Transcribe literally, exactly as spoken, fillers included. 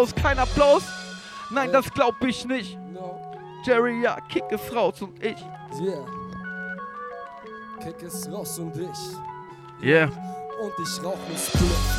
Kein Applaus? Nein, das glaub ich nicht. Jerry, ja, Kick ist raus und ich. Yeah. Kick ist raus und ich. Yeah. Und ich rauch ne Spliff.